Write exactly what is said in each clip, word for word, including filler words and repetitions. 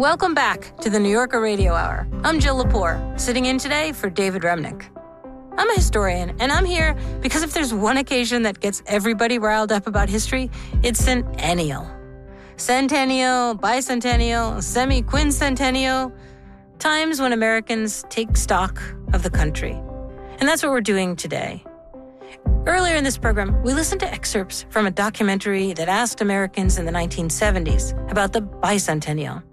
Welcome back to the New Yorker Radio Hour. I'm Jill Lepore, sitting in today for David Remnick. I'm a historian, and I'm here because if there's one occasion that gets everybody riled up about history, it's centennial. Centennial, bicentennial, semi-quincentennial, times when Americans take stock of the country. And that's what we're doing today. Earlier in this program, we listened to excerpts from a documentary that asked Americans in the nineteen seventies about the bicentennial.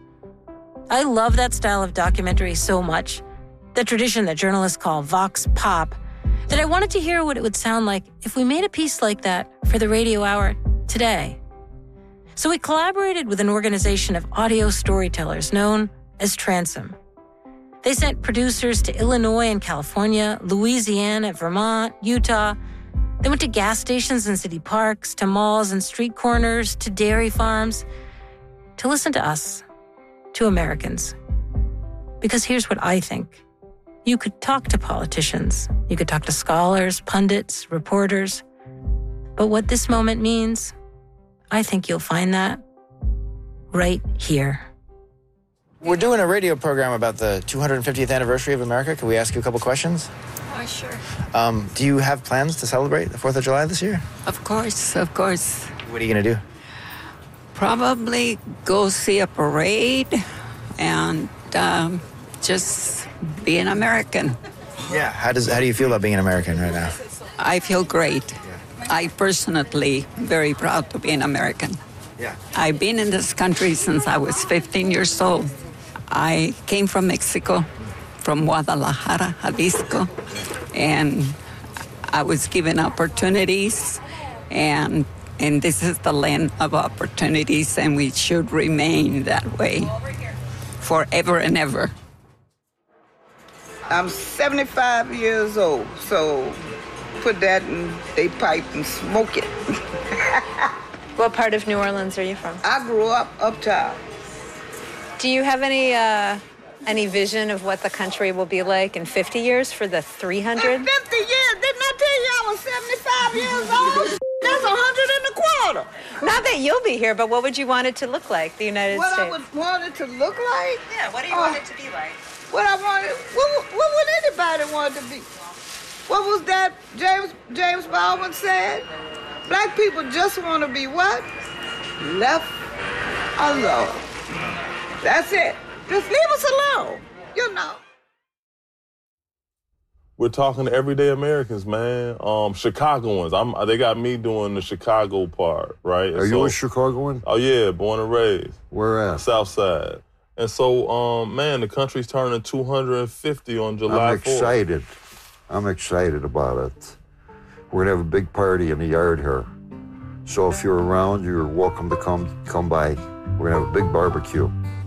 I love that style of documentary so much, the tradition that journalists call vox pop, that I wanted to hear what it would sound like if we made a piece like that for the Radio Hour today. So we collaborated with an organization of audio storytellers known as Transom. They sent producers to Illinois and California, Louisiana, Vermont, Utah. They went to gas stations and city parks, to malls and street corners, to dairy farms, to listen to us, to Americans. Because here's what I think. You could talk to politicians. You could talk to scholars, pundits, reporters. But what this moment means, I think you'll find that right here. We're doing a radio program about the two hundred fiftieth anniversary of America. Can we ask you a couple questions? Oh, sure. Um, do you have plans to celebrate the fourth of July this year? Of course, of course. What are you going to do? Probably go see a parade and um, just be an American. Yeah. How does how do you feel about being an American right now? I feel great. Yeah. I personally very proud to be an American. Yeah. I've been in this country since I was fifteen years old. I came from Mexico, from Guadalajara, Jalisco, and I was given opportunities, and and this is the land of opportunities, and we should remain that way forever and ever. I'm seventy-five years old, so put that in a pipe and smoke it. What part of New Orleans are you from? I grew up uptown. Do you have any uh, any vision of what the country will be like in fifty years for the three hundred? In fifty years? Didn't I tell you I was seventy-five years old? That's a hundred and a quarter. Not that you'll be here, but what would you want it to look like, the United what States? What I would want it to look like? Yeah, what do you uh, want it to be like? What I wanted, what, what would anybody want it to be? What was that James James Baldwin said? Black people just want to be what? Left alone. That's it. Just leave us alone, you know. We're talking to everyday Americans, man. Um, Chicagoans. I'm. They got me doing the Chicago part, right? Are and you so, a Chicagoan? Oh, yeah, born and raised. Where at? South Side. And so, um, man, the country's turning two hundred fifty on July fourth. I'm excited. I'm excited about it. We're gonna have a big party in the yard here. So if you're around, you're welcome to come come by. We're gonna have a big barbecue.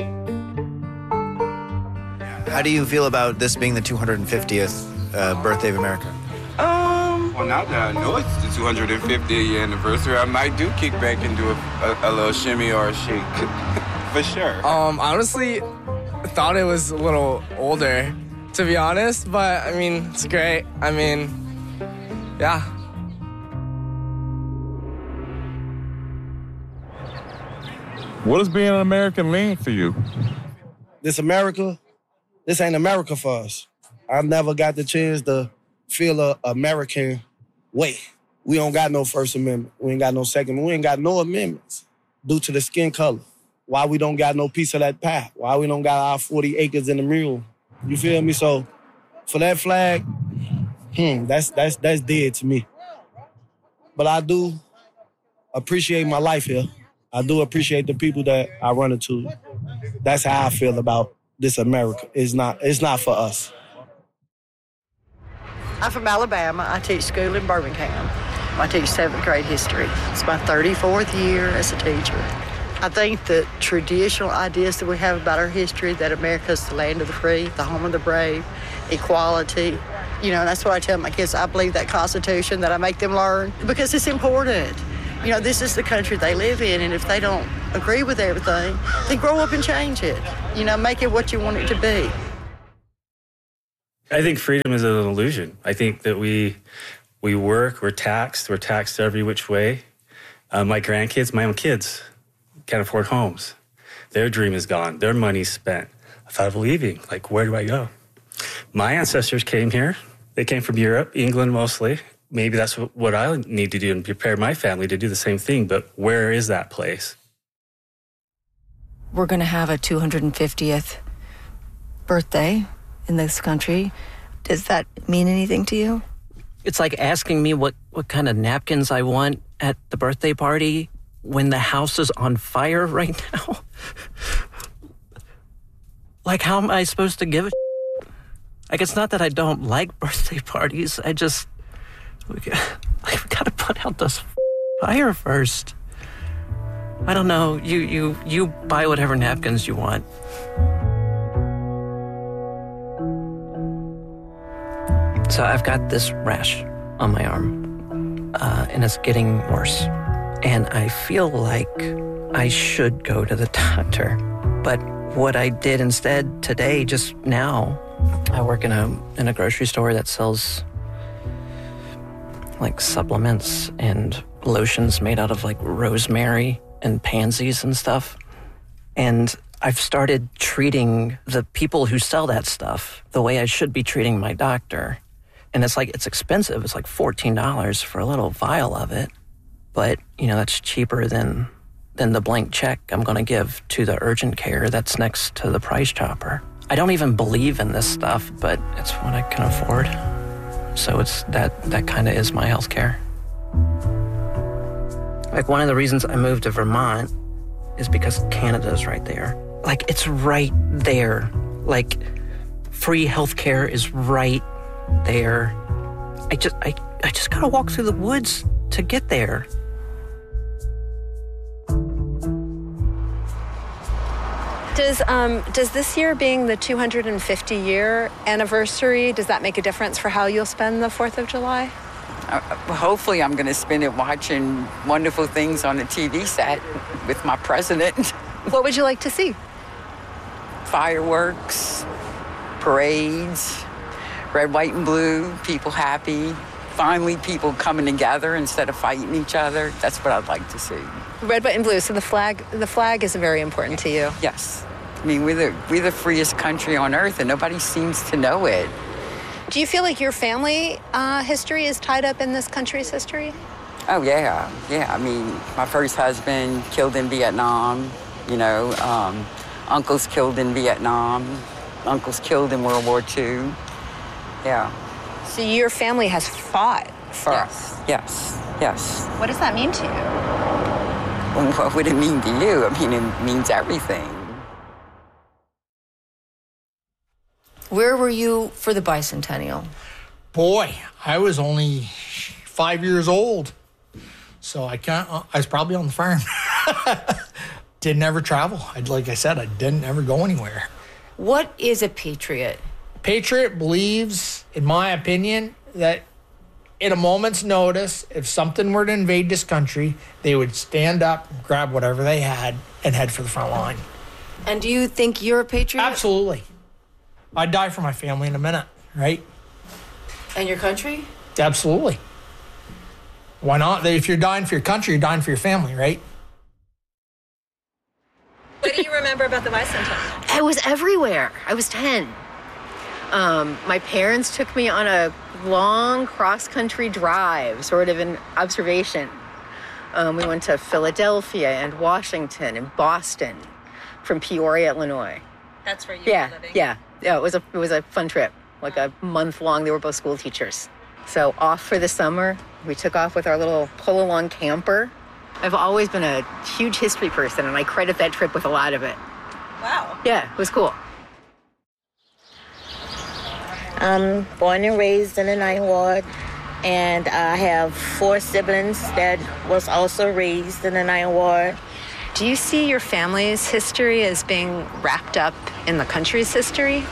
How do you feel about this being the two hundred fiftieth uh, birthday of America? Um. Well, now that I know it's the two hundred fiftieth year anniversary, I might do kick back and do a, a, a little shimmy or a shake. For sure. Um, honestly, thought it was a little older, to be honest, but I mean, it's great. I mean, yeah. What does being an American mean for you? This America, this ain't America for us. I never got the chance to feel a American way. We don't got no First Amendment. We ain't got no Second Amendment. We ain't got no amendments due to the skin color. Why we don't got no piece of that pie? Why we don't got our forty acres in the mule? You feel me? So for that flag, hmm, that's that's that's dead to me. But I do appreciate my life here. I do appreciate the people that I run into. That's how I feel about this America. It's not it's not for us. I'm from Alabama. I teach school in Birmingham. I teach seventh grade history. It's my thirty-fourth year as a teacher. I think the traditional ideas that we have about our history, that America's the land of the free, the home of the brave, equality, you know, that's what I tell my kids. I believe that Constitution, that I make them learn, because it's important. You know, this is the country they live in, and if they don't agree with everything, then grow up and change it. You know, make it what you want it to be. I think freedom is an illusion. I think that we we work, we're taxed, we're taxed every which way. Uh, my grandkids, my own kids, can't afford homes. Their dream is gone. Their money's spent. I thought of leaving. Like, where do I go? My ancestors came here. They came from Europe, England mostly. Maybe that's what I need to do and prepare my family to do the same thing. But where is that place? We're going to have a two hundred fiftieth birthday in this country. Does that mean anything to you? It's like asking me what, what kind of napkins I want at the birthday party when the house is on fire right now. Like, how am I supposed to give a shit? Like, it's not that I don't like birthday parties. I just, we got, like, we gotta put out this fire first. I don't know. You, you, you buy whatever napkins you want. So I've got this rash on my arm, uh, and it's getting worse. And I feel like I should go to the doctor. But what I did instead today, just now, I work in a in a grocery store that sells like supplements and lotions made out of like rosemary and pansies and stuff. And I've started treating the people who sell that stuff the way I should be treating my doctor. And it's like, it's expensive. It's like fourteen dollars for a little vial of it. But, you know, that's cheaper than than the blank check I'm going to give to the urgent care that's next to the Price Chopper. I don't even believe in this stuff, but it's what I can afford. So it's that, that kind of is my health care. Like, one of the reasons I moved to Vermont is because Canada's right there. Like, it's right there. Like, free health care is right there. I just, I, I just gotta walk through the woods to get there. Does um does this year being the two hundred fifty year anniversary, does that make a difference for how you'll spend the fourth of July? Uh, hopefully I'm going to spend it watching wonderful things on the T V set with my president. What would you like to see? Fireworks, parades, red, white, and blue, people happy. Finally, people coming together instead of fighting each other. That's what I'd like to see. Red, white, and blue. So the flag, the flag is very important to you. Yes. I mean, we're the, we're the freest country on earth, and nobody seems to know it. Do you feel like your family uh, history is tied up in this country's history? Oh, yeah. Yeah. I mean, my first husband killed in Vietnam, you know, um, uncles killed in Vietnam, uncles killed in World War Two. Yeah. So your family has fought for yes, yes, yes. What does that mean to you? Well, what would it mean to you? I mean, it means everything. Where were you for the bicentennial? Boy, I was only five years old, so I can't. I was probably on the farm. Didn't ever travel. I, like I said, I didn't ever go anywhere. What is a patriot? Patriot believes, in my opinion, that in a moment's notice, if something were to invade this country, they would stand up, grab whatever they had, and head for the front line. And do you think you're a patriot? Absolutely. I'd die for my family in a minute, right? And your country? Absolutely. Why not? If you're dying for your country, you're dying for your family, right? What do you remember about the bicentennial? I was everywhere. I was ten. Um, my parents took me on a long cross-country drive, sort of an observation. Um, we went to Philadelphia and Washington and Boston from Peoria, Illinois. That's where you yeah, were living? Yeah, yeah. It was a it was a fun trip, like a month long. They were both school teachers. So off for the summer, we took off with our little pull-along camper. I've always been a huge history person, and I credit that trip with a lot of it. Wow. Yeah, it was cool. I'm born and raised in the Ninth Ward, and I have four siblings that was also raised in the Ninth Ward. Do you see your family's history as being wrapped up in the country's history?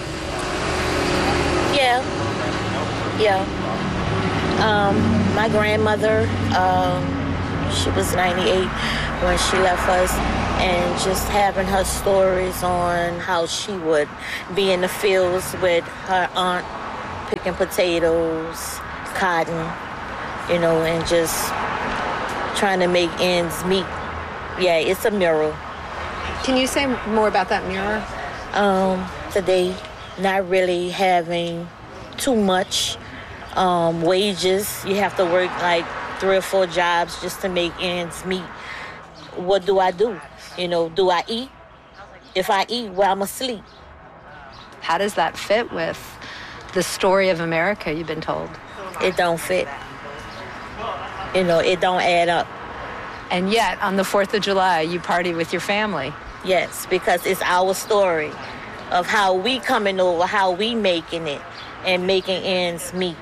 Yeah. Yeah. Um, my grandmother, um, she was ninety-eight when she left us, and just having her stories on how she would be in the fields with her aunt picking potatoes, cotton, you know, and just trying to make ends meet. Yeah, it's a mirror. Can you say more about that mirror? Um, today, not really having too much um, wages. You have to work like three or four jobs just to make ends meet. What do I do? You know, do I eat? If I eat, well, I'm asleep. How does that fit with the story of America you've been told? It don't fit. You know, it don't add up. And yet, on the fourth of July, you party with your family. Yes, because it's our story of how we coming over, how we making it, and making ends meet.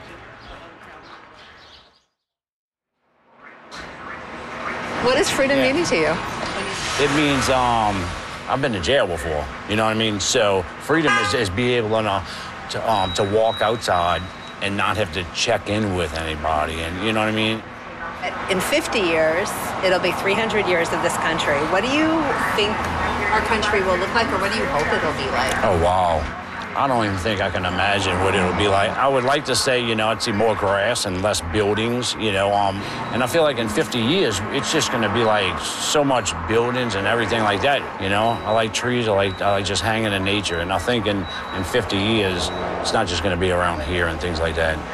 What does freedom Yeah. mean to you? It means um, I've been to jail before. You know what I mean? So freedom is, is be able to, to, um, to walk outside and not have to check in with anybody. And you know what I mean? In fifty years, it'll be three hundred years of this country. What do you think our country will look like, or what do you hope it'll be like? Oh, wow. I don't even think I can imagine what it'll be like. I would like to say, you know, I'd see more grass and less buildings, you know, um, and I feel like in fifty years, it's just going to be like so much buildings and everything like that, you know? I like trees, I like, I like just hanging in nature, and I think in, in fifty years, it's not just going to be around here and things like that.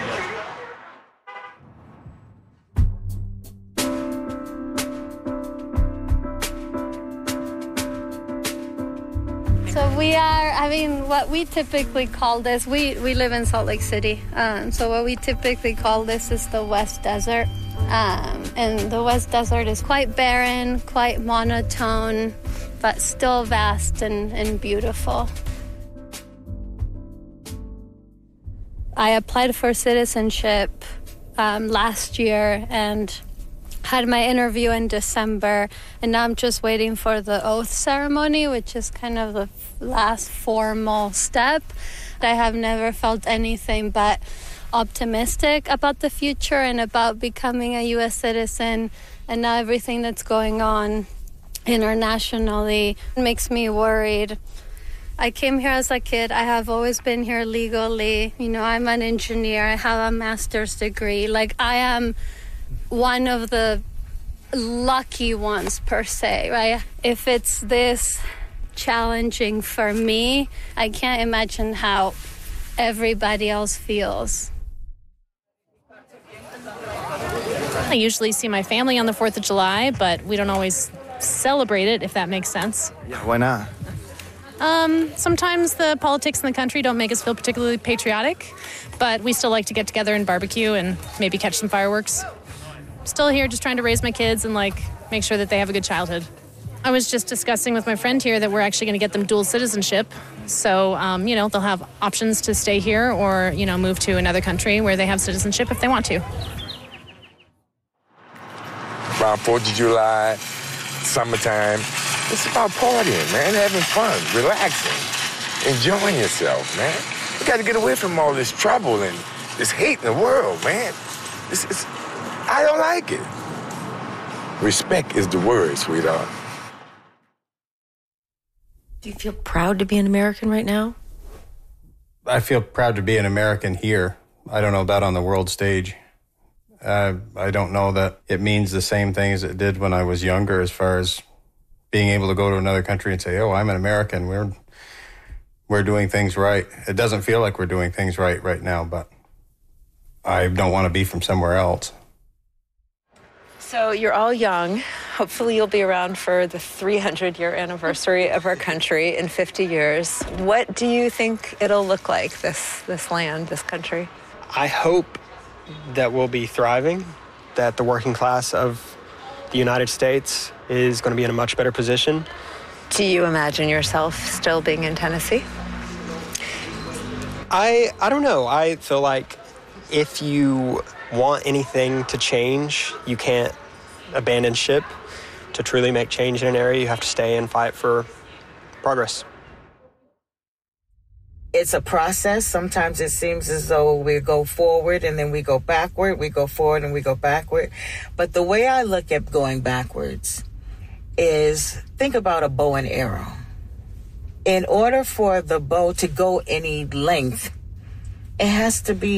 So we are, I mean, what we typically call this, we, we live in Salt Lake City. Um, so what we typically call this is the West Desert. Um, and the West Desert is quite barren, quite monotone, but still vast and, and beautiful. I applied for citizenship um, last year and had my interview in December, and now I'm just waiting for the oath ceremony, which is kind of the last formal step. I have never felt anything but optimistic about the future and about becoming a U S citizen, and now everything that's going on internationally makes me worried. I came here as a kid. I have always been here legally. You know, I'm an engineer. I have a master's degree. Like, I am one of the lucky ones, per se, right? If it's this challenging for me, I can't imagine how everybody else feels. I usually see my family on the fourth of July, but we don't always celebrate it, if that makes sense. Yeah, why not? Um, sometimes the politics in the country don't make us feel particularly patriotic, but we still like to get together and barbecue and maybe catch some fireworks. Still here just trying to raise my kids and, like, make sure that they have a good childhood. I was just discussing with my friend here that we're actually going to get them dual citizenship. So, um, you know, they'll have options to stay here or, you know, move to another country where they have citizenship if they want to. Around fourth of July, summertime, it's about partying, man, having fun, relaxing, enjoying yourself, man. You got to get away from all this trouble and this hate in the world, man. It's, it's, I don't like it. Respect is the word, sweetheart. Do you feel proud to be an American right now? I feel proud to be an American here. I don't know about on the world stage. Uh, I don't know that it means the same thing as it did when I was younger, as far as being able to go to another country and say, oh, I'm an American. We're, we're doing things right. It doesn't feel like we're doing things right right now, but I don't want to be from somewhere else. So you're all young. Hopefully you'll be around for the three hundred year anniversary of our country in fifty years. What do you think it'll look like, this, this land, this country? I hope that we'll be thriving, that the working class of the United States is going to be in a much better position. Do you imagine yourself still being in Tennessee? I, I don't know. I feel like if you want anything to change, you can't abandon ship. To truly make change in an area, you have to stay and fight for progress. It's a process. Sometimes it seems as though we go forward and then we go backward. We go forward and we go backward. But the way I look at going backwards is, think about a bow and arrow. In order for the bow to go any length, it has to be